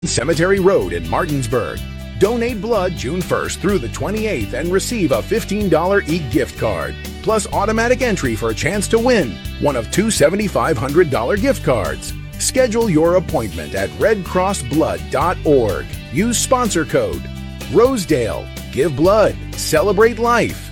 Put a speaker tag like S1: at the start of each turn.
S1: Cemetery Road in Martinsburg. Donate blood June 1st through the 28th and receive a $15 e-gift card, plus automatic entry for a chance to win one of two $7,500 gift cards. Schedule your appointment at redcrossblood.org. Use sponsor code Rosedale. Give blood. Celebrate life.